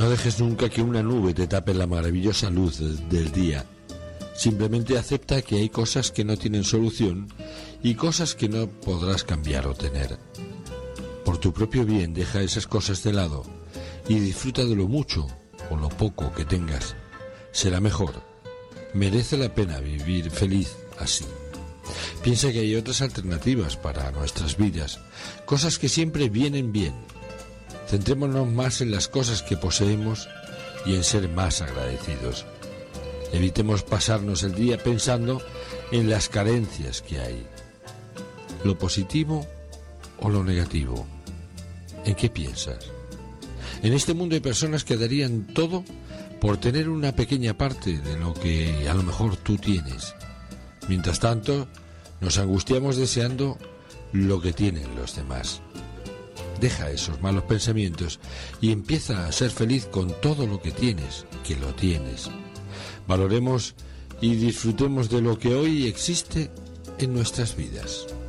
No dejes nunca que una nube te tape la maravillosa luz del día. Simplemente acepta que hay cosas que no tienen solución y cosas que no podrás cambiar o tener. Por tu propio bien, deja esas cosas de lado y disfruta de lo mucho o lo poco que tengas. Será mejor. Merece la pena vivir feliz así. Piensa que hay otras alternativas para nuestras vidas, cosas que siempre vienen bien. Centrémonos más en las cosas que poseemos y en ser más agradecidos. Evitemos pasarnos el día pensando en las carencias que hay. ¿Lo positivo o lo negativo? ¿En qué piensas? En este mundo hay personas que darían todo por tener una pequeña parte de lo que a lo mejor tú tienes. Mientras tanto, nos angustiamos deseando lo que tienen los demás. Deja esos malos pensamientos y empieza a ser feliz con todo lo que tienes, que lo tienes. Valoremos y disfrutemos de lo que hoy existe en nuestras vidas.